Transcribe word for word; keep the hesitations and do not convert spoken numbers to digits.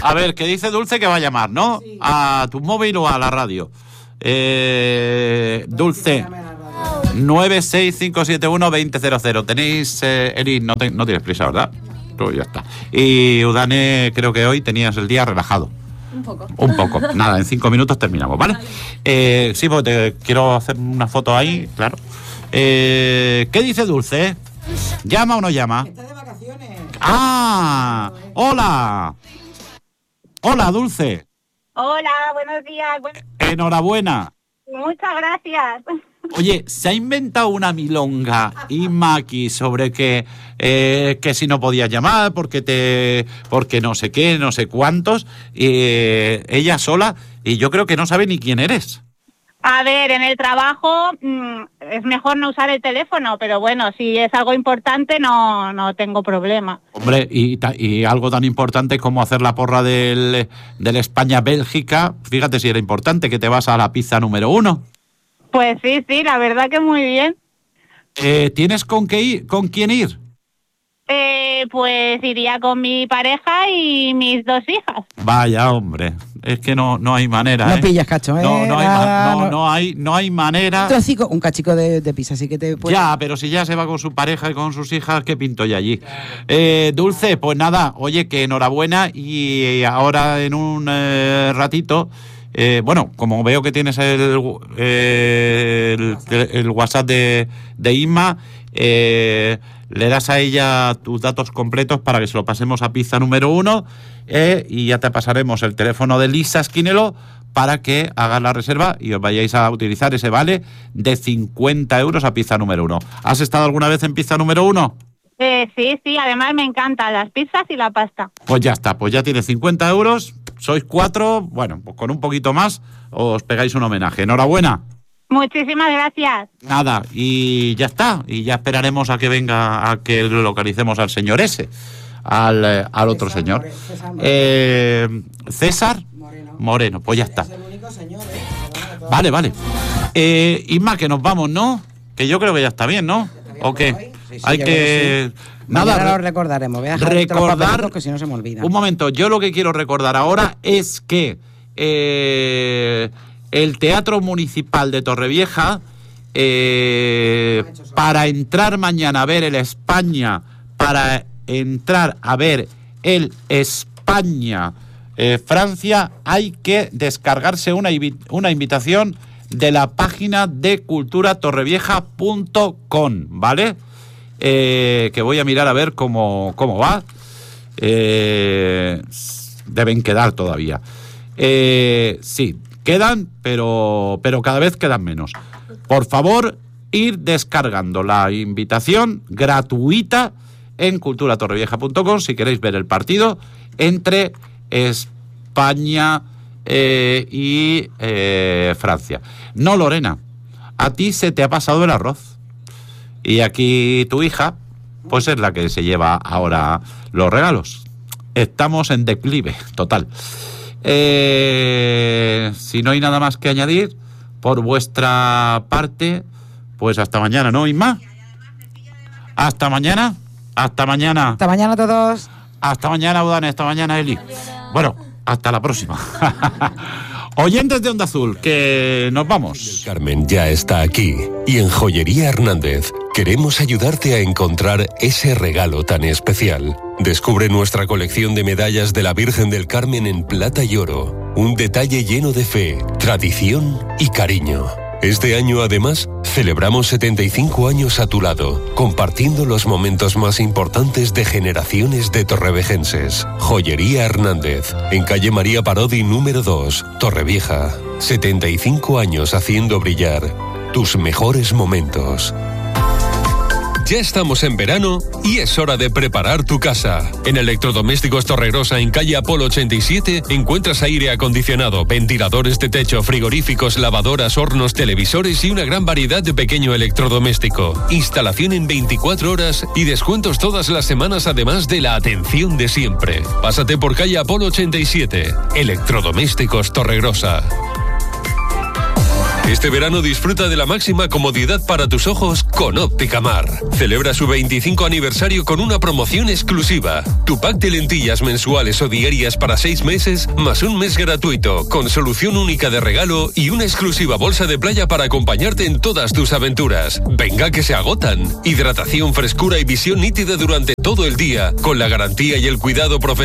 A ver, ¿qué dice Dulce que va a llamar, no? Sí. A tu móvil o a la radio. Eh, Dulce, nueve seis cinco siete uno dos cero cero cero. Tenéis, eh, Eli, no, te, no tienes prisa, ¿verdad? Pues ya está. Y Udane, creo que hoy tenías el día relajado. Un poco. Un poco. Nada, en cinco minutos terminamos, ¿vale? Eh, sí, porque te quiero hacer una foto ahí, claro. Eh, ¿Qué dice Dulce? ¿Llama o no llama? Está de vacaciones. ¡Ah! ¡Hola! ¡Hola, Dulce! Hola, buenos días. Buen... Enhorabuena. Muchas gracias. Oye, se ha inventado una milonga Inma aquí sobre que eh, que si no podías llamar porque te porque no sé qué, no sé cuántos, eh, ella sola, y yo creo que no sabe ni quién eres. A ver, en el trabajo mmm, es mejor no usar el teléfono, pero bueno, si es algo importante no no tengo problema. Hombre, y, y algo tan importante como hacer la porra del, del España-Bélgica, fíjate si era importante, que te vas a la pizza número uno. Pues sí, sí, la verdad que muy bien. Eh, ¿Tienes con qué ir, con quién ir? Eh, pues iría con mi pareja y mis dos hijas. Vaya, hombre, es que no no hay manera. No ¿eh? pillas, cacho, ¿eh? No, no, hay, Nada, no, no. no hay, no hay manera. Un trocico, un cachico de, de pizza, así que te puedes... Ya, pero si ya se va con su pareja y con sus hijas, ¿qué pinto yo allí? Eh, Dulce, pues nada, oye, que enhorabuena, y ahora en un eh, ratito... Eh, bueno, como veo que tienes el, eh, el, el WhatsApp de, de Inma, eh, le das a ella tus datos completos para que se lo pasemos a pizza número uno, eh, y ya te pasaremos el teléfono de Lisa Esquinelo para que hagas la reserva y os vayáis a utilizar ese vale de cincuenta euros a pizza número uno. ¿Has estado alguna vez en pizza número uno? Eh, sí, sí, además me encantan las pizzas y la pasta. Pues ya está, pues ya tienes cincuenta euros, sois cuatro, bueno, pues con un poquito más os pegáis un homenaje. Enhorabuena. Muchísimas gracias. Nada, y ya está, y ya esperaremos a que venga, a que localicemos al señor ese, al, eh, al otro César señor. More, César Moreno. Eh, César Moreno. Moreno, pues ya está. Es el único señor, ¿eh? Vale, vale. Eh, Isma, que nos vamos, ¿no? Que yo creo que ya está bien, ¿no? ¿O qué? Sí, sí, Hay yo que... creo que sí. Nada, Mañana re- lo recordaremos. Voy a dejar recordar- los que si no se me olvida. Un momento, yo lo que quiero recordar ahora es que eh, el Teatro Municipal de Torrevieja, eh, para entrar mañana a ver el España, para entrar a ver el España eh, Francia, hay que descargarse una, invi- una invitación de la página de cultura torrevieja punto com, ¿vale? Eh, que voy a mirar a ver cómo, cómo va. Eh, deben quedar todavía. Eh, sí, quedan, pero, pero cada vez quedan menos. Por favor, ir descargando la invitación gratuita en cultura torrevieja punto com si queréis ver el partido entre España eh, y eh, Francia. No, Lorena, a ti se te ha pasado el arroz. Y aquí tu hija, pues es la que se lleva ahora los regalos. Estamos en declive total. Eh, si no hay nada más que añadir, por vuestra parte, pues hasta mañana, ¿no, Isma? Hasta mañana. Hasta mañana. Hasta mañana a todos. Hasta mañana, Udane. Hasta mañana, Eli. Bueno, hasta la próxima. Oyentes de Onda Azul, que nos vamos. El Carmen ya está aquí y en Joyería Hernández queremos ayudarte a encontrar ese regalo tan especial. Descubre nuestra colección de medallas de la Virgen del Carmen en plata y oro, un detalle lleno de fe, tradición y cariño. Este año, además, celebramos setenta y cinco años a tu lado, compartiendo los momentos más importantes de generaciones de torrevejenses. Joyería Hernández, en calle María Parodi número dos, Torrevieja. setenta y cinco años haciendo brillar tus mejores momentos. Ya estamos en verano y es hora de preparar tu casa. En Electrodomésticos Torregrosa, en calle Apolo ochenta y siete, encuentras aire acondicionado, ventiladores de techo, frigoríficos, lavadoras, hornos, televisores y una gran variedad de pequeño electrodoméstico. Instalación en veinticuatro horas y descuentos todas las semanas, además de la atención de siempre. Pásate por calle Apolo ochenta y siete. Electrodomésticos Torregrosa. Este verano disfruta de la máxima comodidad para tus ojos con Óptica Mar. Celebra su veinticinco aniversario con una promoción exclusiva. Tu pack de lentillas mensuales o diarias para seis meses, más un mes gratuito, con solución única de regalo y una exclusiva bolsa de playa para acompañarte en todas tus aventuras. Venga que se agotan. Hidratación, frescura y visión nítida durante todo el día, con la garantía y el cuidado profesional